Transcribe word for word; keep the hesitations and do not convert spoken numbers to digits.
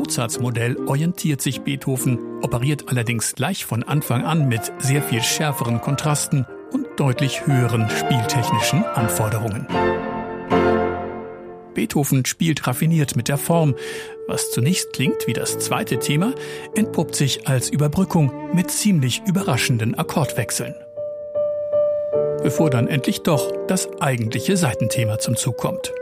Mozarts-Modell orientiert sich Beethoven, operiert allerdings gleich von Anfang an mit sehr viel schärferen Kontrasten und deutlich höheren spieltechnischen Anforderungen. Beethoven spielt raffiniert mit der Form. Was zunächst klingt wie das zweite Thema, entpuppt sich als Überbrückung mit ziemlich überraschenden Akkordwechseln. Bevor dann endlich doch das eigentliche Seitenthema zum Zug kommt.